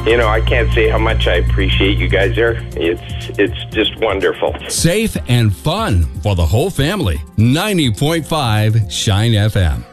I can't say how much I appreciate you guys there. It's just wonderful. Safe and fun for the whole family. 90.5 Shine FM.